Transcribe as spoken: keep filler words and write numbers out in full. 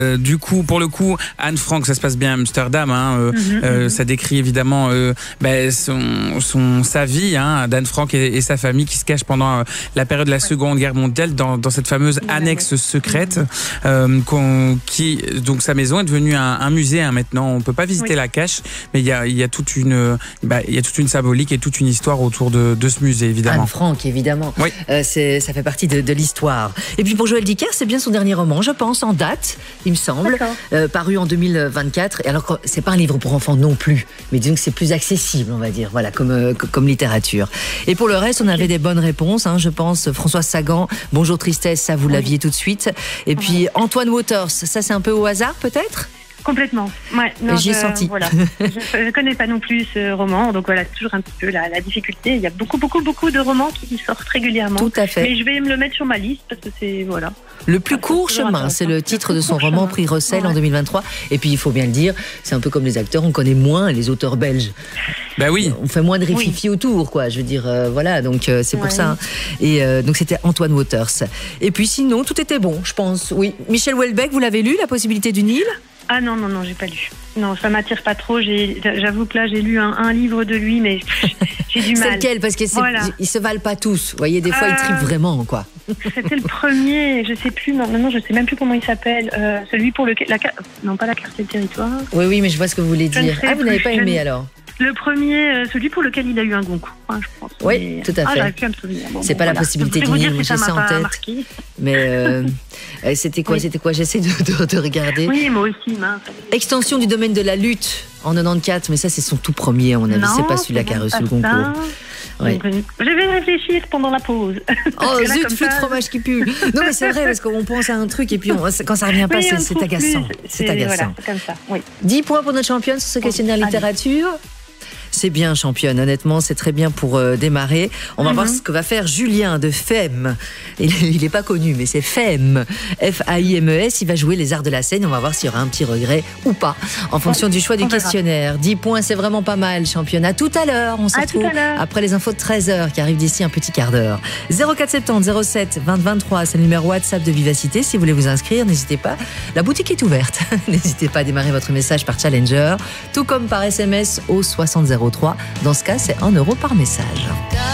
Euh, du coup, pour le coup, Anne Frank, ça se passe bien à Amsterdam. Hein, euh, Mm-hmm, euh, mm-hmm. Ça décrit évidemment euh, ben, son, son, sa vie, hein, d'Anne Frank et, et sa famille qui se cachent pendant euh, la période de la Seconde Guerre mondiale dans, dans cette fameuse annexe secrète. Mm-hmm. euh, qu'on, qui, donc sa maison est devenue un, un musée hein, maintenant. On peut pas visiter oui. la cache, mais il y a, y a toute une, bah, il y a toute une symbolique et toute une histoire autour de, de ce musée, évidemment. Anne Frank, évidemment. Oui. Euh, c'est, ça fait partie de, de l'histoire. Et puis pour Joël Dicker, c'est bien son dernier roman, je pense, en date, il me semble, euh, paru en deux mille vingt-quatre. Et alors, c'est pas un livre pour enfants non plus, mais disons que c'est plus accessible, on va dire, voilà, comme, euh, comme littérature. Et pour le reste, on avait des bonnes réponses, hein, je pense. François Sagan, Bonjour Tristesse, ça vous oui. l'aviez tout de suite. Et puis Antoine Waters, ça c'est un peu au hasard peut-être ? Complètement. Ouais, non, J'y ai je, senti. Voilà. je ne connais pas non plus ce roman, donc voilà, c'est toujours un petit peu la, la difficulté. Il y a beaucoup, beaucoup, beaucoup de romans qui sortent régulièrement. Tout à fait. Mais je vais me le mettre sur ma liste parce que c'est voilà. Le plus ah, court chemin, c'est le titre le de son roman, chemin. Prix Russell ouais. en deux mille vingt-trois. Et puis il faut bien le dire, c'est un peu comme les acteurs, on connaît moins les auteurs belges. Ben oui. On fait moins de rififi oui. autour, quoi. Je veux dire, euh, voilà, donc euh, c'est ouais. pour ça. Et euh, donc c'était Antoine Waters. Et puis sinon, tout était bon, je pense. Oui. Michel Houellebecq, vous l'avez lu, La possibilité du Nil ? Ah non, non, non, j'ai pas lu. Non, ça m'attire pas trop. J'ai, j'avoue que là, j'ai lu un, un livre de lui, mais j'ai du mal. C'est lequel ? Parce qu'ils voilà. se valent pas tous. Vous voyez, des fois, euh, ils tripent vraiment, quoi. C'était le premier, je sais plus, non, non, je sais même plus comment il s'appelle. Euh, celui pour lequel, la, non, pas la carte du territoire. Oui, oui, mais je vois ce que vous voulez dire. Ah, vous n'avez pas aimé, alors ? Le premier, celui pour lequel il a eu un Goncourt, hein, je pense. Oui, mais... tout à fait. Ah, j'aurais pu me souvenir. Bon, c'est bon, pas voilà. la possibilité du Nil, moi j'ai ça en tête. Marqué. Mais euh, c'était quoi, oui. c'était quoi J'essaie de, de, de regarder. Oui, moi aussi. Mince. Extension du domaine de la lutte en quatre-vingt-quatorze, mais ça c'est son tout premier, à mon avis. Non, c'est pas celui-là qui a reçu le Goncourt. Ouais. Je vais réfléchir pendant la pause. Oh zut, flûte de fromage qui pue. Non mais c'est vrai parce qu'on pense à un truc et puis on, quand ça revient pas, oui, c'est, c'est agaçant. C'est, c'est agaçant. Voilà, c'est comme ça. Oui. dix points pour notre championne sur ce questionnaire oh, littérature. Allez. C'est bien, championne. Honnêtement, c'est très bien pour euh, démarrer. On va mm-hmm. voir ce que va faire Julien de F E M. Il n'est pas connu, mais c'est F E M. F A I M E S. Il va jouer les arts de la scène. On va voir s'il y aura un petit regret ou pas, en fonction du choix du questionnaire. dix points, c'est vraiment pas mal, championne. À tout à l'heure. On se à retrouve après les infos de treize heures qui arrivent d'ici un petit quart d'heure. zéro quatre soixante-dix zéro sept vingt vingt-trois, c'est le numéro WhatsApp de Vivacité. Si vous voulez vous inscrire, n'hésitez pas. La boutique est ouverte. N'hésitez pas à démarrer votre message par Challenger, tout comme par S M S au soixante zéro trois. Dans ce cas, c'est un euro par message.